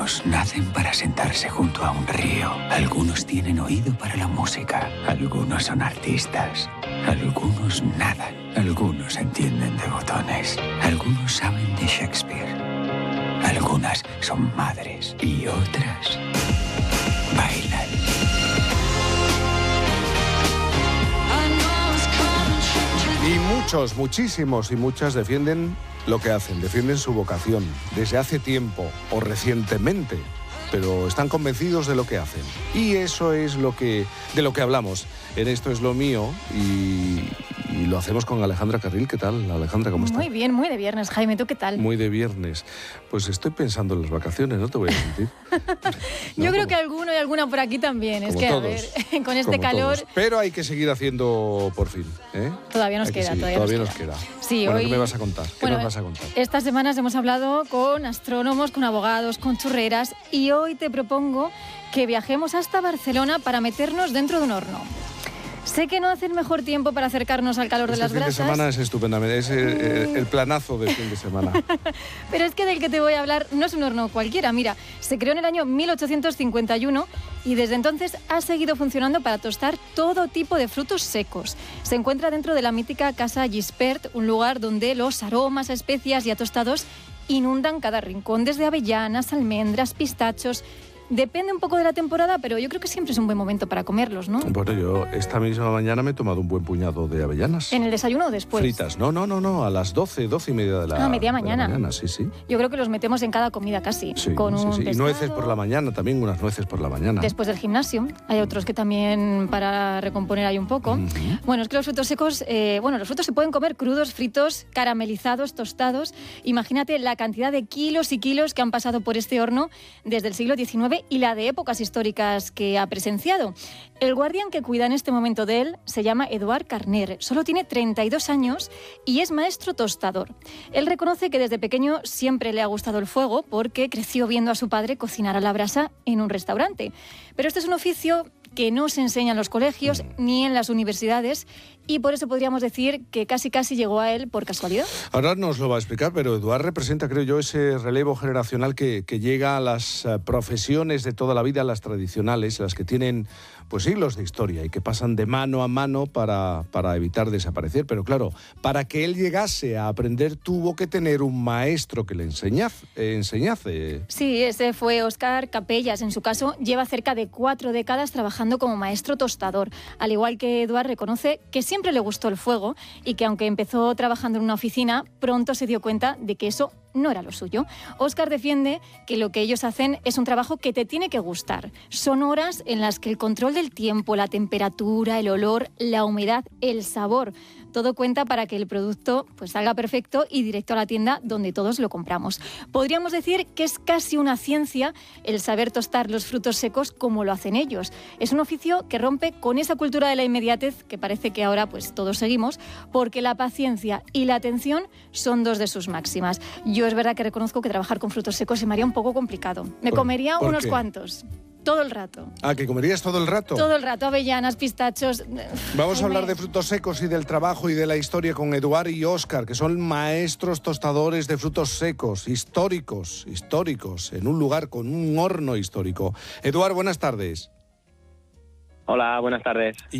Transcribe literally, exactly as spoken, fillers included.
Algunos nacen para sentarse junto a un río. Algunos tienen oído para la música. Algunos son artistas. Algunos nadan. Algunos entienden de botones. Algunos saben de Shakespeare. Algunas son madres y otras bailan. Y muchos, muchísimos y muchas defienden lo que hacen, defienden su vocación desde hace tiempo o recientemente, pero están convencidos de lo que hacen. Y eso es lo que, de lo que hablamos. En Esto es lo mío y, y lo hacemos con Alejandra Carril. ¿Qué tal, Alejandra? ¿Cómo estás? Muy bien, muy de viernes, Jaime. ¿Tú qué tal? Muy de viernes. Pues estoy pensando en las vacaciones, no te voy a mentir. Yo no, creo como, que alguno y alguna por aquí también. Es que, todos, a ver, con este calor... Todos. Pero hay que seguir haciendo por fin, ¿eh? Todavía nos queda, todavía, todavía nos nos queda. queda. Sí, bueno, hoy... ¿qué me vas a contar? ¿Qué bueno, nos vas a contar? Estas semanas hemos hablado con astrónomos, con abogados, con churreras, y hoy te propongo que viajemos hasta Barcelona para meternos dentro de un horno. Sé que no hace el mejor tiempo para acercarnos al calor este de las brasas. Este fin de semana es estupendamente, es el, el, el planazo de fin de semana. Pero es que del que te voy a hablar no es un horno cualquiera. Mira, se creó en el año mil ochocientos cincuenta y uno y desde entonces ha seguido funcionando para tostar todo tipo de frutos secos. Se encuentra dentro de la mítica Casa Gispert, un lugar donde los aromas, especias y atostados inundan cada rincón, desde avellanas, almendras, pistachos. Depende un poco de la temporada, pero yo creo que siempre es un buen momento para comerlos, ¿no? Bueno, yo esta misma mañana me he tomado un buen puñado de avellanas. ¿En el desayuno o después? Fritas. No, no, no, no, a las doce, doce y media de la, ah, media mañana. de la mañana. Sí, sí. Yo creo que los metemos en cada comida casi. Sí, con sí, un sí. Y pescado. nueces por la mañana, también unas nueces por la mañana. Después del gimnasio. Hay otros que también para recomponer hay un poco. Uh-huh. Bueno, es que los frutos secos, eh, bueno, los frutos se pueden comer crudos, fritos, caramelizados, tostados. Imagínate la cantidad de kilos y kilos que han pasado por este horno desde el siglo diecinueve y la de épocas históricas que ha presenciado. El guardián que cuida en este momento de él se llama Eduard Carner. Solo tiene treinta y dos años y es maestro tostador. Él reconoce que desde pequeño siempre le ha gustado el fuego porque creció viendo a su padre cocinar a la brasa en un restaurante. Pero este es un oficio que no se enseña en los colegios ni en las universidades y por eso podríamos decir que casi casi llegó a él por casualidad. Ahora nos lo va a explicar, pero Eduard representa, creo yo, ese relevo generacional que, que llega a las uh, profesiones de toda la vida, las tradicionales, las que tienen pues siglos de historia y que pasan de mano a mano para, para evitar desaparecer. Pero claro, para que él llegase a aprender tuvo que tener un maestro que le enseñase. Eh, enseñase. Sí, ese fue Óscar Capellas. En su caso, lleva cerca de cuatro décadas trabajando como maestro tostador. Al igual que Eduard, reconoce que siempre le gustó el fuego y que aunque empezó trabajando en una oficina, pronto se dio cuenta de que eso no era lo suyo. Óscar defiende que lo que ellos hacen es un trabajo que te tiene que gustar. Son horas en las que el control del tiempo, la temperatura, el olor, la humedad, el sabor, todo cuenta para que el producto pues salga perfecto y directo a la tienda donde todos lo compramos. Podríamos decir que es casi una ciencia el saber tostar los frutos secos como lo hacen ellos. Es un oficio que rompe con esa cultura de la inmediatez que parece que ahora pues todos seguimos, porque la paciencia y la atención son dos de sus máximas. Yo es verdad que reconozco que trabajar con frutos secos se me haría un poco complicado. Me ¿Por, comería ¿por unos qué? cuantos. Todo el rato. Ah, ¿que comerías todo el rato? Todo el rato, avellanas, pistachos. Vamos a hablar de frutos secos y del trabajo y de la historia con Eduard y Óscar, que son maestros tostadores de frutos secos, históricos, históricos, en un lugar con un horno histórico. Eduard, buenas tardes. Hola, buenas tardes.